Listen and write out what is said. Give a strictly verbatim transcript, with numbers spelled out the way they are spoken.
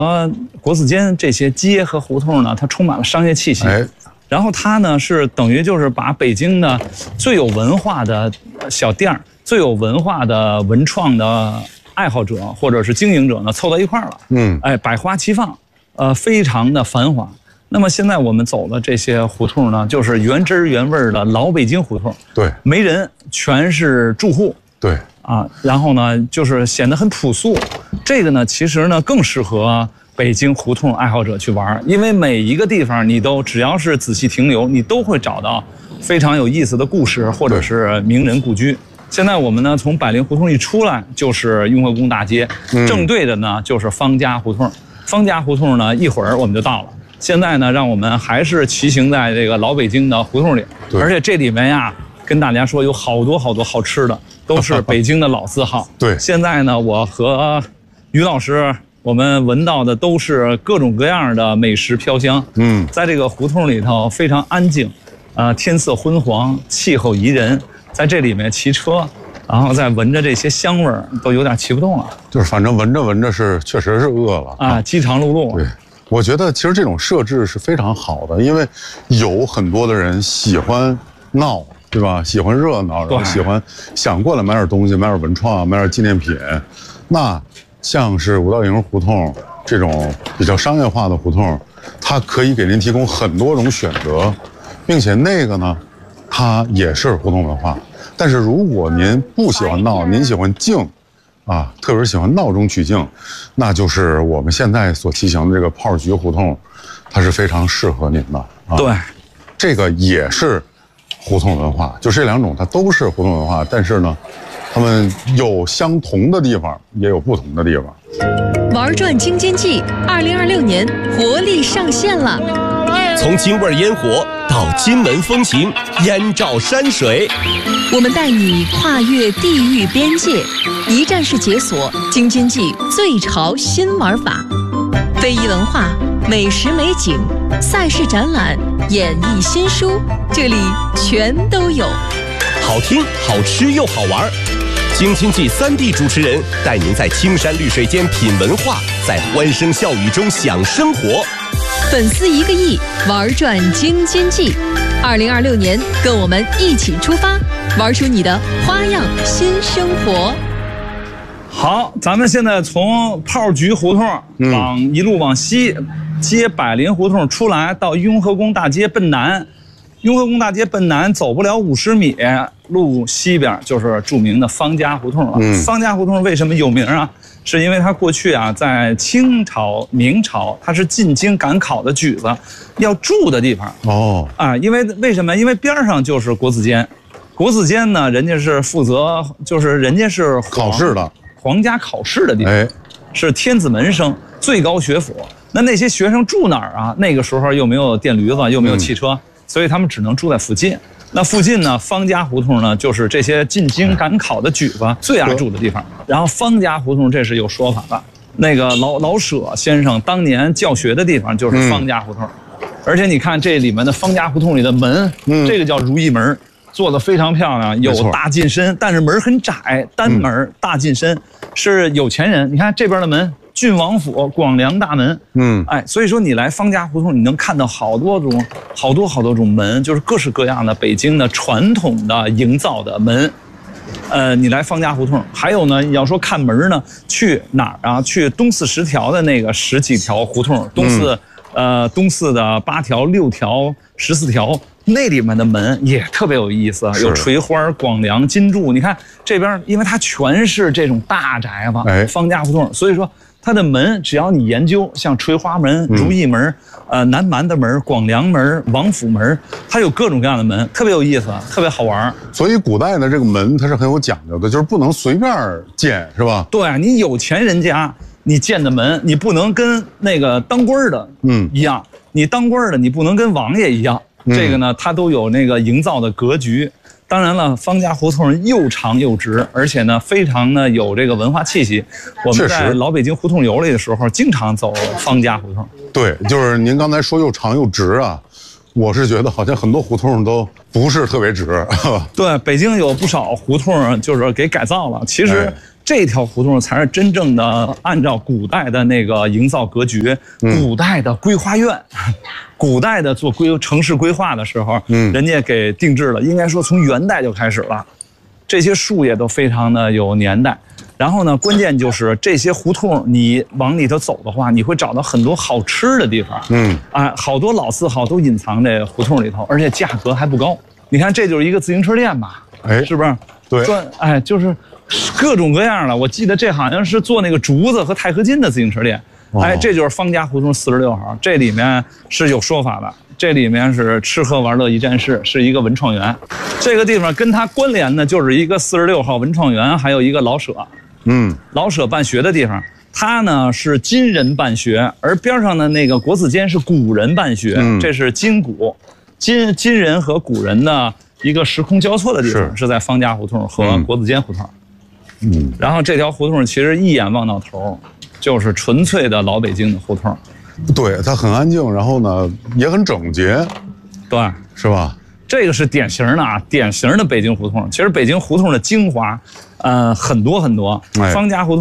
呃，国子监这些街和胡同呢，它充满了商业气息。哎，然后它呢是等于就是把北京的最有文化的小店儿、最有文化的文创的爱好者或者是经营者呢凑到一块儿了。嗯，哎，百花齐放，呃，非常的繁华。那么现在我们走的这些胡同呢，就是原汁原味的老北京胡同。对，没人，全是住户。对。啊，然后呢，就是显得很朴素，这个呢，其实呢更适合北京胡同爱好者去玩，因为每一个地方你都只要是仔细停留，你都会找到非常有意思的故事或者是名人故居。现在我们呢从百灵胡同一出来就是雍和宫大街，嗯、正对着呢就是方家胡同，方家胡同呢一会儿我们就到了。现在呢，让我们还是骑行在这个老北京的胡同里，而且这里面呀，跟大家说有好多好多好吃的。都是北京的老字号。对，现在呢，我和于老师，我们闻到的都是各种各样的美食飘香。嗯，在这个胡同里头非常安静，啊、呃，天色昏黄，气候宜人，在这里面骑车，然后再闻着这些香味儿，都有点骑不动了。就是反正闻着闻着是确实是饿了啊，饥肠辘辘。对，我觉得其实这种设置是非常好的，因为有很多的人喜欢闹。对吧？喜欢热闹，然后喜欢想过来买点东西，买点文创，买点纪念品。那像是五道营胡同这种比较商业化的胡同，它可以给您提供很多种选择，并且那个呢，它也是胡同文化。但是如果您不喜欢闹，您喜欢静，啊，特别是喜欢闹中取静，那就是我们现在所骑行的这个炮局胡同，它是非常适合您的。啊、对，这个也是。胡同文化就这两种，它都是胡同文化，但是呢，它们有相同的地方，也有不同的地方。 玩转京津冀二零二六年活力上线了， 从京味烟火到金门风情，燕赵山水， 我们带你跨越地域边界，一站式解锁京津冀最潮新玩法，非遗文化、美食美景、赛事展览、演艺新书，这里全都有。 好听、好吃又好玩，京津冀三地主持人带您在青山绿水间品文化，在欢声笑语中享生活。 粉丝一个亿，玩转京津冀。二零二六年，跟我们一起出发，玩出你的花样新生活。 好，咱们现在从炮局胡同往、嗯、一路往西，接百灵胡同出来，到雍和宫大街奔南。雍和宫大街奔南走不了五十米，路西边就是著名的方家胡同了。嗯、方家胡同为什么有名啊？是因为它过去啊，在清朝、明朝，它是进京赶考的举子要住的地方。哦，啊，因为为什么？因为边上就是国子监，国子监呢，人家是负责，就是人家是考试的，皇家考试的地方，哎、是天子门生，最高学府。那那些学生住哪儿啊？那个时候又没有电驴子，又没有汽车。嗯，所以他们只能住在附近。那附近呢，方家胡同呢，就是这些进京赶考的举子最爱住的地方。然后方家胡同这是有说法的，那个老老舍先生当年教学的地方就是方家胡同。嗯、而且你看这里面的方家胡同里的门，嗯、这个叫如意门，做得非常漂亮，有大进深，但是门很窄，单门、嗯、大进深，是有钱人。你看这边的门。郡王府广良大门，嗯，哎，所以说你来方家胡同，你能看到好多种、好多好多种门，就是各式各样的北京的传统的营造的门。呃，你来方家胡同，还有呢，你要说看门呢，去哪儿啊？去东四十条的那个十几条胡同，东四、嗯、呃东四的八条、六条、十四条。那里面的门也特别有意思，有垂花、广梁、金柱。你看这边，因为它全是这种大宅子，哎，方家胡同，所以说。它的门，只要你研究，像垂花门、如意门、呃南蛮的门、广梁门、王府门，它有各种各样的门，特别有意思，特别好玩。所以古代的这个门它是很有讲究的，就是不能随便建，是吧？对，你有钱人家你建的门，你不能跟那个当官的嗯一样，嗯、你当官的你不能跟王爷一样，嗯、这个呢它都有那个营造的格局。当然了，方家胡同又长又直，而且呢，非常呢有这个文化气息。我们在老北京胡同游里的时候，经常走方家胡同。对，就是您刚才说又长又直啊，我是觉得好像很多胡同都不是特别直。对，北京有不少胡同就是给改造了。其实这条胡同才是真正的按照古代的那个营造格局，嗯、古代的规划院，古代的做规城市规划的时候，嗯，人家给定制了。应该说从元代就开始了，这些树也都非常的有年代。然后呢，关键就是这些胡同，你往里头走的话，你会找到很多好吃的地方。嗯，啊，好多老字号都隐藏在胡同里头，而且价格还不高。你看，这就是一个自行车店吧？哎，是不是？ 对， 专哎，就是各种各样的。我记得这好像是做那个竹子和钛合金的自行车店。哎，这就是方家胡同四十六号，这里面是有说法的。这里面是吃喝玩乐一站式，是一个文创园。这个地方跟它关联的就是一个四十六号文创园，还有一个老舍。嗯，老舍办学的地方，它呢是今人办学，而边上的那个国子监是古人办学，嗯、这是今古，今今人和古人的一个时空交错的地方，是, 是在方家胡同和国子监胡同。嗯，然后这条胡同其实一眼望到头，就是纯粹的老北京的胡同。 对，它很安静，然后呢也很整洁， 对， 是吧？ 这个是典型的啊，典型的北京胡同。其实北京胡同的精华，呃，很多很多。方家胡同。